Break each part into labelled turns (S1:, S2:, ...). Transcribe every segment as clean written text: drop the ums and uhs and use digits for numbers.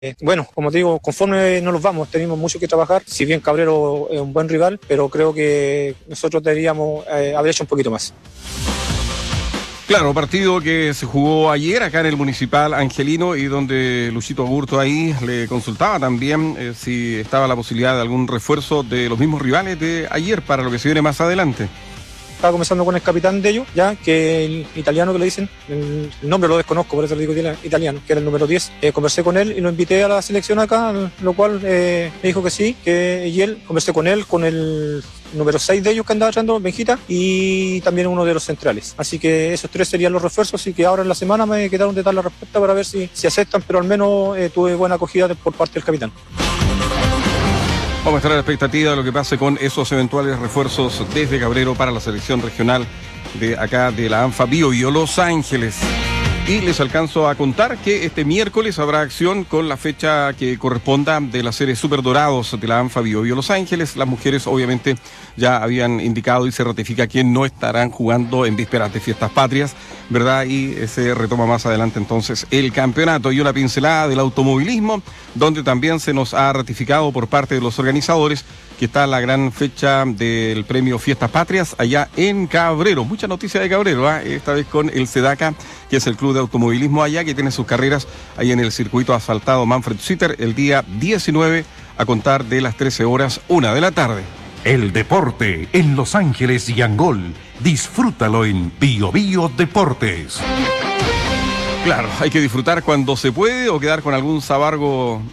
S1: Bueno, como te digo, conforme nos los vamos, tenemos mucho que trabajar. Si bien Cabrero es un buen rival, pero creo que nosotros deberíamos haber hecho un poquito más.
S2: Claro, partido que se jugó ayer acá en el Municipal Angelino y donde Luchito Agurto ahí le consultaba también si estaba la posibilidad de algún refuerzo de los mismos rivales de ayer para lo que se viene más adelante.
S1: Estaba conversando con el capitán de ellos, ya que el italiano que le dicen, el nombre lo desconozco, por eso le digo italiano, que era el número 10. Conversé con él y lo invité a la selección acá, lo cual me dijo que sí, y él, conversé con él, con el número 6 de ellos que andaba echando, Benjita, y también uno de los centrales. Así que esos 3 serían los refuerzos, así que ahora en la semana me quedaron de dar la respuesta para ver si aceptan, pero al menos tuve buena acogida por parte del capitán.
S2: Vamos a estar a la expectativa de lo que pase con esos eventuales refuerzos desde Cabrero para la selección regional de acá de la ANFA Bio Los Ángeles. Y les alcanzo a contar que este miércoles habrá acción con la fecha que corresponda de la serie Super Dorados de la ANFA Bio Los Ángeles. Las mujeres obviamente ya habían indicado y se ratifica que no estarán jugando en vísperas de fiestas patrias, ¿verdad? Y se retoma más adelante entonces el campeonato. Y una pincelada del automovilismo, donde también se nos ha ratificado por parte de los organizadores que está la gran fecha del premio Fiestas Patrias allá en Cabrero. Mucha noticia de Cabrero, esta vez con el SEDACA, que es el club de automovilismo allá, que tiene sus carreras ahí en el circuito asfaltado Manfred Sutter el día 19 a contar de las 13 horas, 1 de la tarde.
S3: El deporte en Los Ángeles y Angol. Disfrútalo en Bio Bio Deportes.
S2: Claro, hay que disfrutar cuando se puede o quedar con algún sabor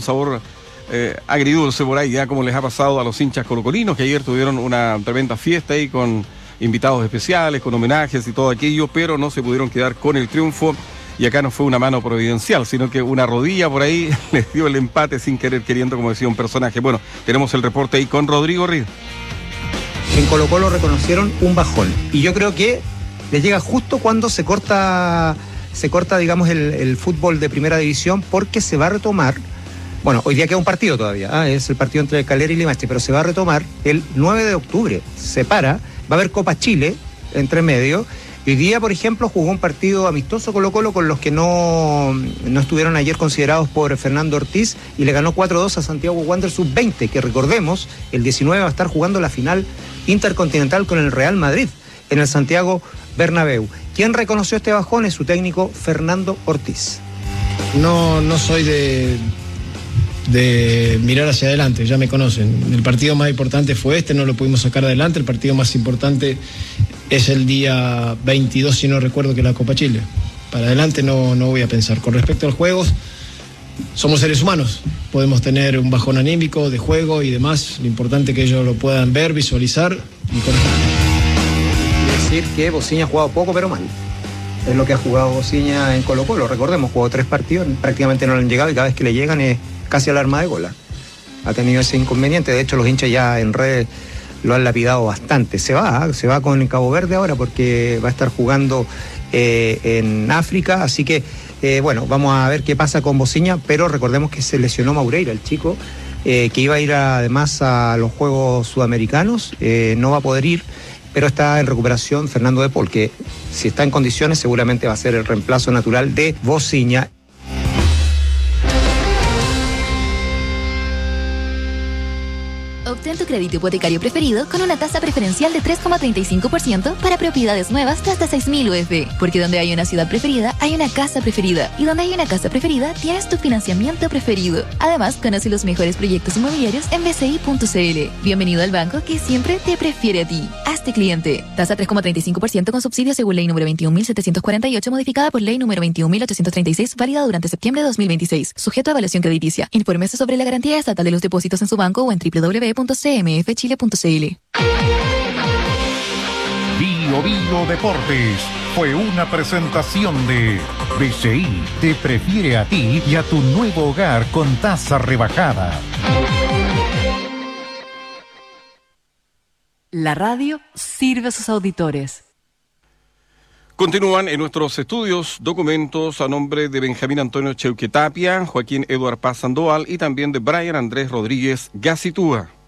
S2: agridulce por ahí, ya como les ha pasado a los hinchas colocolinos, que ayer tuvieron una tremenda fiesta ahí con invitados especiales, con homenajes y todo aquello, pero no se pudieron quedar con el triunfo. Y acá no fue una mano providencial, sino que una rodilla por ahí les dio el empate sin querer queriendo, como decía un personaje. Bueno, tenemos el reporte ahí con Rodrigo Ríos.
S4: En Colo-Colo reconocieron un bajón. Y yo creo que les llega justo cuando se corta, digamos, el fútbol de primera división, porque se va a retomar. Bueno, hoy día queda un partido todavía, es el partido entre Calera y Limache, pero se va a retomar el 9 de octubre. Se para, va a haber Copa Chile entre medio. Hoy día, por ejemplo, jugó un partido amistoso Colo-Colo con los que no estuvieron ayer considerados por Fernando Ortiz y le ganó 4-2 a Santiago Wanderers Sub-20, que recordemos, el 19 va a estar jugando la final intercontinental con el Real Madrid en el Santiago Bernabéu. Quien reconoció este bajón es su técnico Fernando Ortiz.
S5: No soy de mirar hacia adelante, ya me conocen. El partido más importante fue este, no lo pudimos sacar adelante. El partido más importante es el día 22, si no recuerdo, que es la Copa Chile. Para adelante no voy a pensar. Con respecto a los juegos, somos seres humanos, podemos tener un bajón anímico de juego y demás. Lo importante es que ellos lo puedan ver, visualizar y corregir.
S4: Decir que Bociña ha jugado poco pero mal. Es lo que ha jugado Bociña en Colo-Colo. Recordemos, jugó 3 partidos, prácticamente no le han llegado y cada vez que le llegan es casi al arma de gola. Ha tenido ese inconveniente. De hecho, los hinchas ya en redes lo han lapidado bastante. Se va con Cabo Verde ahora porque va a estar jugando en África. Así que, bueno, vamos a ver qué pasa con Bociña. Pero recordemos que se lesionó Maureira, el chico, que iba a ir además a los Juegos Sudamericanos. No va a poder ir, pero está en recuperación Fernando de Paul, que si está en condiciones seguramente va a ser el reemplazo natural de Bociña.
S6: Obtén tu crédito hipotecario preferido con una tasa preferencial de 3,35% para propiedades nuevas de hasta 6.000 UF. Porque donde hay una ciudad preferida, hay una casa preferida. Y donde hay una casa preferida, tienes tu financiamiento preferido. Además, conoce los mejores proyectos inmobiliarios en bci.cl. Bienvenido al banco que siempre te prefiere a ti. Hazte cliente. Tasa 3,35% con subsidio según ley número 21.748, modificada por ley número 21.836, válida durante septiembre de 2026. Sujeto a evaluación crediticia. Infórmese sobre la garantía estatal de los depósitos en su banco o en www.cmfchile.cl.
S3: Bio Bio Deportes fue una presentación de BCI. Te prefiere a ti y a tu nuevo hogar con tasa rebajada.
S7: La radio sirve a sus auditores.
S2: Continúan en nuestros estudios documentos a nombre de Benjamín Antonio Cheuquetapia, Joaquín Eduard Paz Sandoval y también de Brian Andrés Rodríguez Gacitúa.